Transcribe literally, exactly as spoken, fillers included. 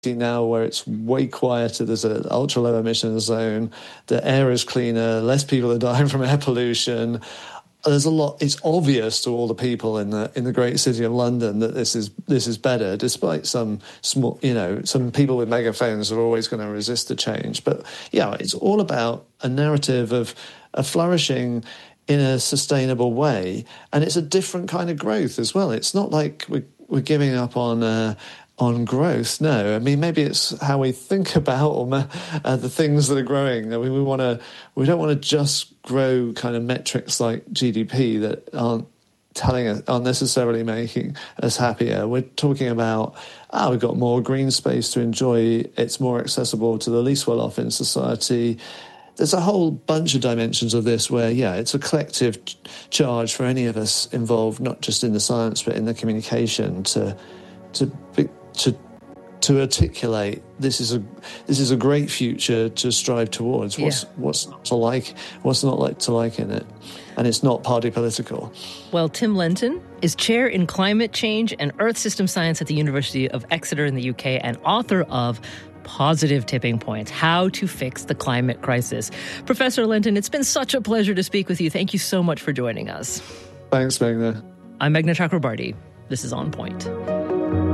now where it's way quieter. There's an ultra low emission zone. The air is cleaner. Less people are dying from air pollution. There's a lot. It's obvious to all the people in the in the great city of London that this is this is better. Despite some small, you know, some people with megaphones are always going to resist the change. But yeah, it's all about a narrative of a flourishing in a sustainable way, and it's a different kind of growth as well. It's not like we're we're giving up on. Uh, on growth. No, I mean, maybe it's how we think about or, uh, the things that are growing. I mean, we want to, we don't want to just grow kind of metrics like G D P that aren't telling us, aren't necessarily making us happier. We're talking about, ah, we've got more green space to enjoy. It's more accessible to the least well-off in society. There's a whole bunch of dimensions of this where, yeah, it's a collective charge for any of us involved, not just in the science, but in the communication to, to be, to to articulate this is a this is a great future to strive towards. What's yeah. what's not to like, what's not like to like in it, and it's not party political. Well, Tim Lenton is chair in climate change and Earth system science at the University of Exeter in the U K, and author of Positive Tipping Points: How to Fix the Climate Crisis. Professor Lenton, it's been such a pleasure to speak with you. Thank you so much for joining us. Thanks, Meghna. I'm Meghna Chakrabarty. This is On Point.